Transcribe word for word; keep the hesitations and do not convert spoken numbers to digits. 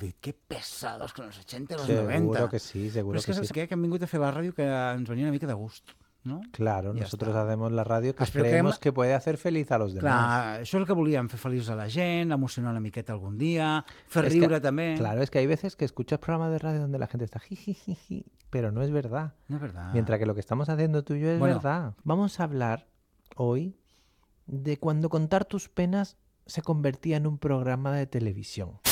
dit, que pesados con els ochenta i els Seguro noventa. que sí, seguro Però és que, que saps sí. què? Que hem vingut a fer la ràdio que ens venia una mica de gust, no? Claro, Ya nosotros está. hacemos la radio que Espero que creemos hem- que puede hacer feliz a los demás. Clar, això és el que volíem, fer feliç a la gent, emocionar una miqueta algun dia, fer Es riure que, també. claro, es que hay veces que escuchas programas de radio donde la gente está jijijiji, pero no es verdad. No és veritat. Mientras que lo que estamos haciendo tú y yo es Bueno. verdad. Vamos a hablar hoy de cuando contar tus penas se convertía en un programa de televisión.